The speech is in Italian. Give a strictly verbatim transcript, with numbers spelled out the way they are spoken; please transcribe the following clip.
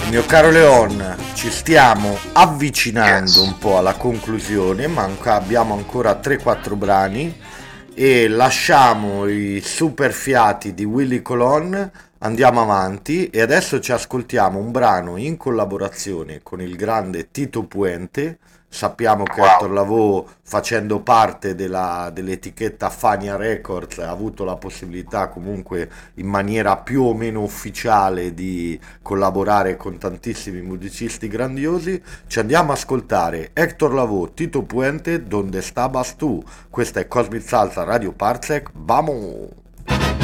Mio caro Leon, ci stiamo avvicinando Yes. un po' alla conclusione, manca, abbiamo ancora tre quattro brani e lasciamo i super fiati di Willy Colon, andiamo avanti e adesso ci ascoltiamo un brano in collaborazione con il grande Tito Puente. Sappiamo che Hector Wow. Lavoe, facendo parte della- dell'etichetta Fania Records, ha avuto la possibilità comunque in maniera più o meno ufficiale di collaborare con tantissimi musicisti grandiosi. Ci andiamo a ascoltare Hector Lavoe, Tito Puente, Donde Stabas Tu. Questa è Cosmic Salsa Radio Parsec. Vamo!